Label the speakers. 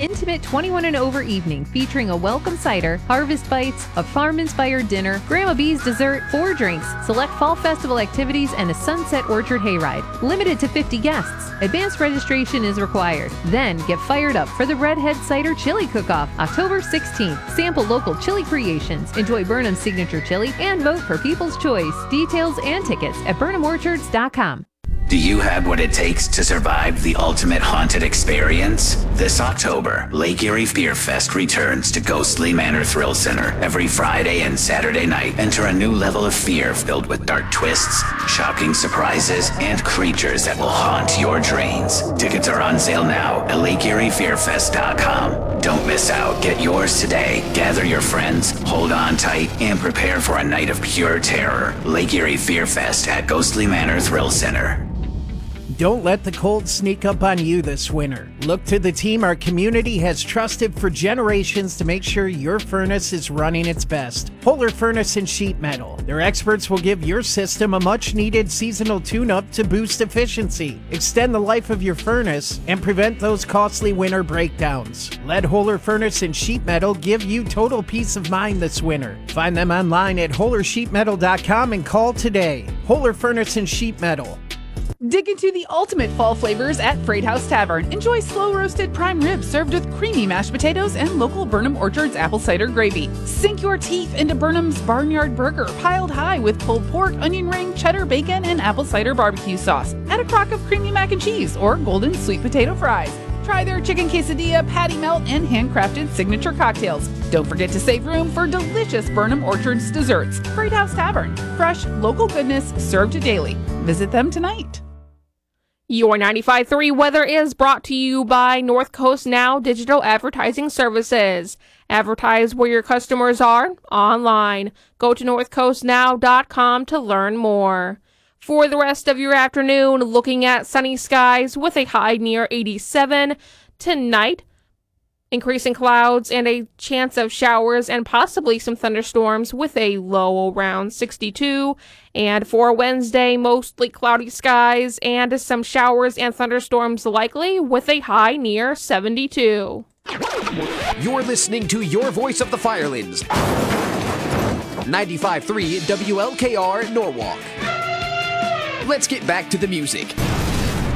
Speaker 1: intimate 21 and over evening featuring a welcome cider, harvest bites, a farm-inspired dinner, Grandma B's dessert, 4 drinks, select fall festival activities, and a Sunset Orchard hayride. Limited to 50 guests. Advanced registration is required. Then get fired up for the Redhead Cider Chili Cook-Off, October 16th. Sample local chili creations, enjoy Burnham's signature chili, and vote for People's Choice. Details and tickets at BurnhamOrchards.com.
Speaker 2: Do you have what it takes to survive the ultimate haunted experience? This October, Lake Erie Fear Fest returns to Ghostly Manor Thrill Center every Friday and Saturday night. Enter a new level of fear filled with dark twists, shocking surprises, and creatures that will haunt your dreams. Tickets are on sale now at LakeErieFearFest.com. Don't miss out. Get yours today. Gather your friends, hold on tight, and prepare for a night of pure terror. Lake Erie Fear Fest at Ghostly Manor Thrill Center.
Speaker 3: Don't let the cold sneak up on you this winter. Look to the team our community has trusted for generations to make sure your furnace is running its best. Polar Furnace and Sheet Metal. Their experts will give your system a much-needed seasonal tune-up to boost efficiency, extend the life of your furnace, and prevent those costly winter breakdowns. Let Polar Furnace and Sheet Metal give you total peace of mind this winter. Find them online at HolarSheetMetal.com and call today. Polar Furnace and Sheet Metal.
Speaker 4: Dig into the ultimate fall flavors at Freight House Tavern. Enjoy slow-roasted prime ribs served with creamy mashed potatoes and local Burnham Orchards apple cider gravy. Sink your teeth into Burnham's Barnyard Burger, piled high with pulled pork, onion ring, cheddar bacon, and apple cider barbecue sauce. Add a crock of creamy mac and cheese or golden sweet potato fries. Try their chicken quesadilla, patty melt, and handcrafted signature cocktails. Don't forget to save room for delicious Burnham Orchards desserts. Freight House Tavern. Fresh, local goodness served daily. Visit them tonight.
Speaker 5: Your 95.3 weather is brought to you by North Coast Now Digital Advertising Services. Advertise where your customers are online. Go to northcoastnow.com to learn more. For the rest of your afternoon, looking at sunny skies with a high near 87. Tonight, increasing clouds and a chance of showers and possibly some thunderstorms with a low around 62. And for Wednesday, mostly cloudy skies and some showers and thunderstorms likely with a high near 72.
Speaker 6: You're listening to your voice of the Firelands. 95.3 WLKR Norwalk. Let's get back to the music.